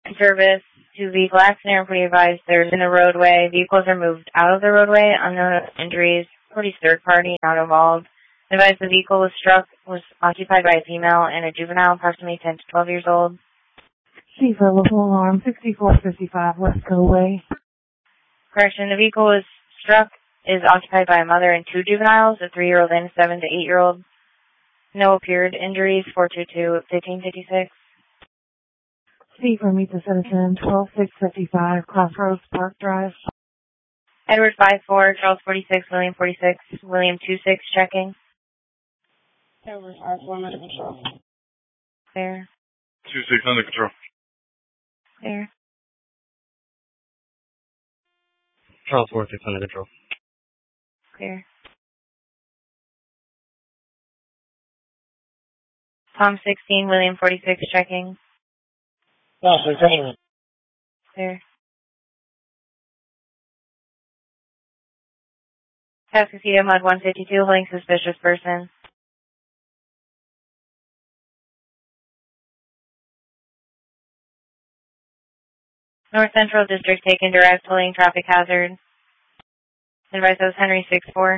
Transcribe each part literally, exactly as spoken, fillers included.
Service to vehicle accident. Report advised there's in the roadway. Vehicles are moved out of the roadway. Unknown injuries. Report's third party not involved. Advised the vehicle was struck, was occupied by a female and a juvenile approximately ten to twelve years old. Chief of local alarm sixty-four fifty-five West Colway. Correction, the vehicle was struck, is occupied by a mother and two juveniles, a three-year-old and a seven to eight-year-old. No appeared injuries. four two two, fifteen fifty-six. Chief for Meet the Citizen twelve six fifty-five Crossroads Park Drive. Edward five four, Charles forty-six, William forty-six, William two six, checking. Edward five four, under control. Clear. two six, under control. Clear. Charles four six, under control. Clear. Tom sixteen, William forty-six, checking. No, sixteen. Clear. Cascasita Mud one fifty-two, holding suspicious person. North Central District taken direct, holding traffic hazard. Advice that was Henry six four.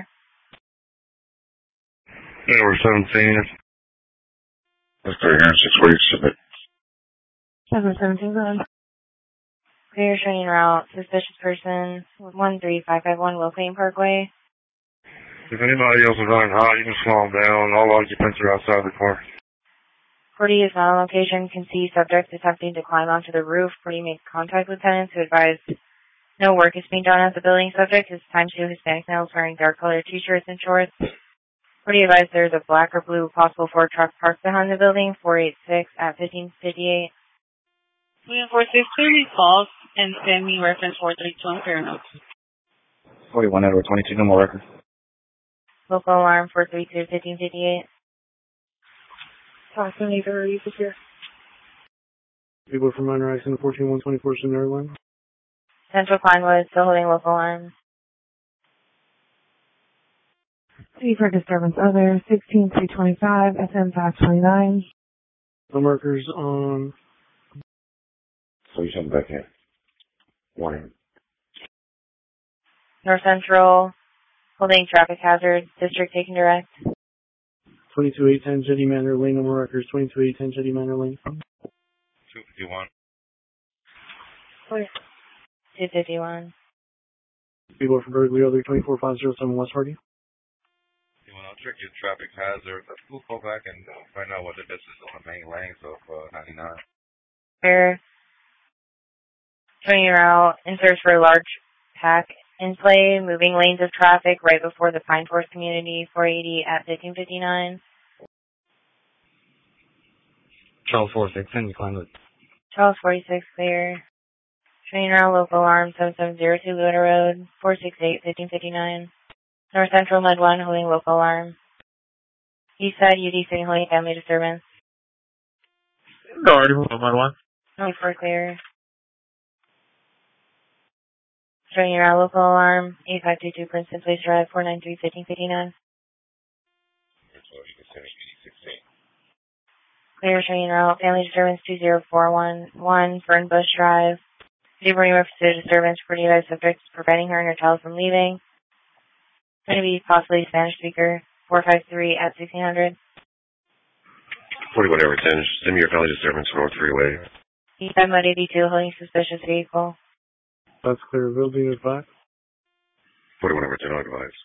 Edward seventeen. That's clear here in six weeks. Submit. Edward seventeen, go ahead. Clear, showing route. Suspicious person, one three five five one Wilcane Parkway. If anybody else is running hot, you can slow them down. All occupants are outside the car. Forty is not on location. Can see subject attempting to climb onto the roof. Forty made contact with tenants who advised no work is being done at the building. Subject is times two Hispanic males wearing dark colored t-shirts and shorts. Forty advised there's a black or blue possible Ford truck parked behind the building. four eight six at fifteen fifty-eight. William four six, please calls and send me reference four three two on fair notes. forty-one Edward twenty-two, no more record. Local alarm four three two, fifteen fifty-eight. Five seventy thirty secure. People from minor accident fourteen one twenty-four Scenario Line. Central Pinewood still holding local alarm. Chief for disturbance other sixteen three twenty-five S M five twenty-nine. No markers on. So you send back in. Warning. North Central holding traffic hazard. District taking direct. twenty-two eight ten Jetty Manor Lane, no more records. twenty-two eight ten Jetty Manor Lane. two fifty-one. two fifty-one. People from Berkeley, other twenty-four five oh seven West Hardy. You want to check your traffic hazard. We'll go back and find out what the distance on the main lanes of uh, ninety-nine. Fair. Showing route. In search for a large pack in play. Moving lanes of traffic right before the Pine Forest Community. four eighty at fifteen fifty-nine. Charles four six, and you climb it. Charles forty-six, clear. Showing route. Local alarm seven seven zero two Luna Road. four six eight, fifteen fifty-nine. North Central Mud one holding local alarm. East Side U D signaling family disturbance. Already Mud one. twenty-four clear. Showing your local alarm, eight five two two Princeton Place Drive, four nine three, fifteen fifty-nine. Clear, showing your route, family disturbance two zero four one one, Fern Bush Drive. Neighboring reference to disturbance, pretty advised subject preventing her and her child from leaving. Going to be possibly Spanish speaker, four five three at sixteen hundred. forty-one Edward ten, send me your family disturbance North Freeway. East Side Mud eighty-two holding suspicious vehicle. That's clear. Building is back. forty-one Edward ten, advised.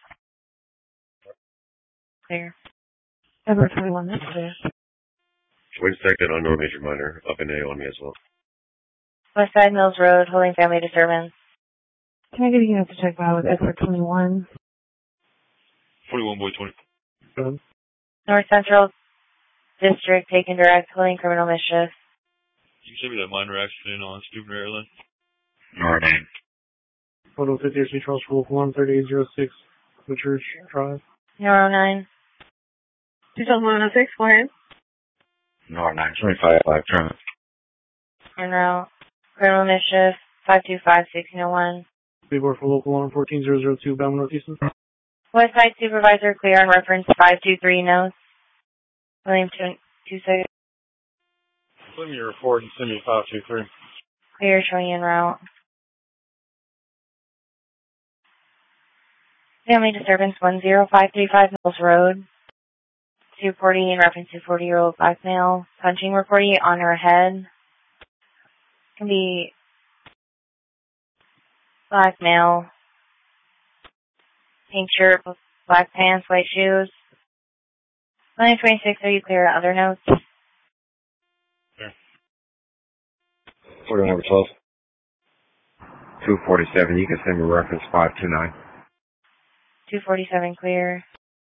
Clear. Edward twenty-one, that's clear. Wait a second, unknown major minor, up in A on me as well. West Side Mills Road holding family disturbance. Can I get a unit to check by with Edward twenty-one? forty-one boy twenty. Go ahead. North Central District taken direct holding criminal mischief. Can you send me that minor accident on Steuben Airline? All right. Photo fifty R C Charles Wolf one thirty-eight oh six The Church Drive. zero nine. two thousand one oh six, go ahead. No, nine twenty-five, five Trump. En route. Criminal mischief, five two five, sixteen oh one. People for local alarm fourteen thousand two Bama Northeastern. West Side Supervisor clear on reference five two three notes. William two six. Send me your report and send me five two three. Clear, showing you en route. Family disturbance one zero five three five Mills Road. two forty in reference to forty-year-old black male. Punching reporting on her head. Can be black male. Pink shirt, black pants, white shoes. nine twenty-six, are you clear? Other notes? Sure. Order number twelve. two forty-seven, you can send me reference five two nine. two forty-seven, clear.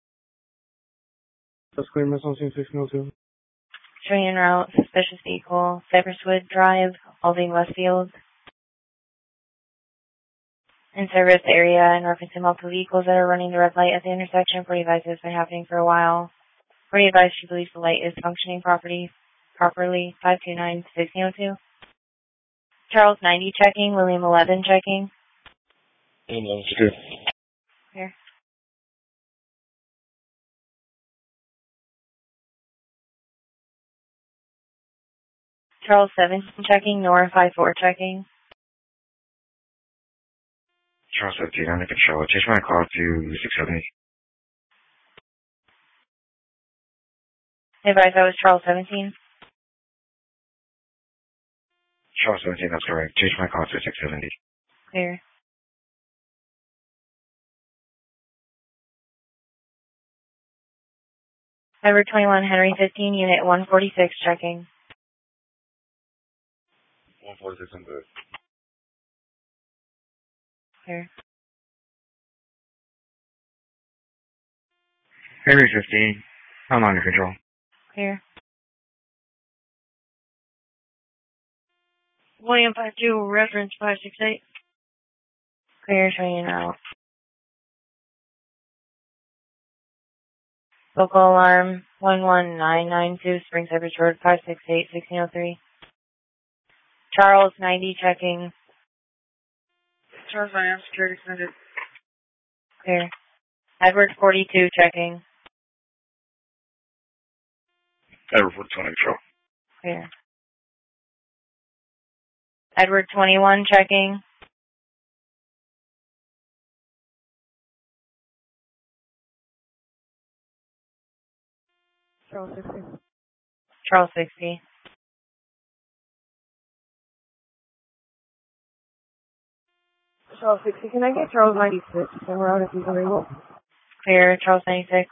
That's clear, Miss on scene sixteen oh two. Showing en route, suspicious vehicle, Cypresswood Drive, Alding Westfield. In service area in reference to multiple vehicles that are running the red light at the intersection. Forty advised has been happening for a while. Forty advised she believes the light is functioning properly. Properly. five two nine, sixteen oh two. Charles ninety checking. William eleven checking. William eleven, Here. Charles seventeen checking. Nora five four checking. Charles fifteen, under control. Change my call to six seventy. Advised that was Charles seventeen. Charles seventeen, that's correct. Change my call to six seventy. Clear. Edward twenty-one, Henry fifteen, Unit one forty-six checking. one forty-six on good. Clear. Henry fifteen, I'm under control. Clear. William five two, reference five six eight. Clear, showing you now. Local alarm one one nine nine two, Spring Cypress Road, five six eight, sixteen oh three. Charles ninety checking. Charles I am security extended. Clear. Edward forty-two checking. Edward forty-two, under control. Clear. Edward twenty-one checking. Charles sixty. Charles sixty. Charles sixty, can I get Charles ninety-six? And we're out if he's available. Clear. Charles ninety-six.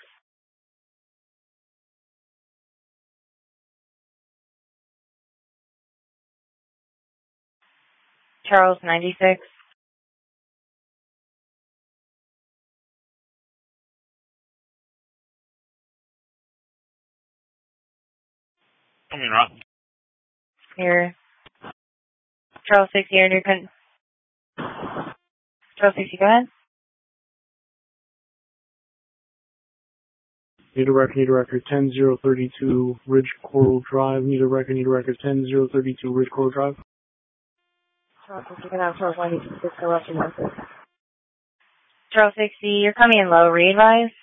Charles ninety-six. I mean, right. Clear. Charles sixty, you're under con- Charles sixty, go ahead. Need a record, need a record, ten zero thirty-two Ridge Coral Drive. Need a record, need a record, ten zero thirty-two Ridge Coral Drive. Charles sixty, can I have Charles ninety-six for left and message? Charles sixty, you're coming in low. Re-advise.